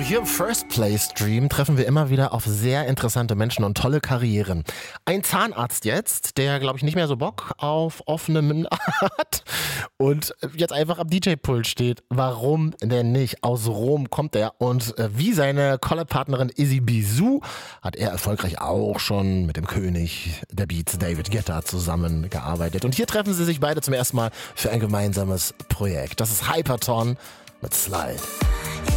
Hier im First Place Stream treffen wir immer wieder auf sehr interessante Menschen und tolle Karrieren. Ein Zahnarzt jetzt, der glaube ich nicht mehr so Bock auf offene Münder hat und jetzt einfach am DJ-Pult steht. Warum denn nicht? Aus Rom kommt er und wie seine Collab-Partnerin Izzy Bizou hat er erfolgreich auch schon mit dem König der Beats David Guetta zusammengearbeitet. Und hier treffen sie sich beide zum ersten Mal für ein gemeinsames Projekt. Das ist Hyperton mit Slide.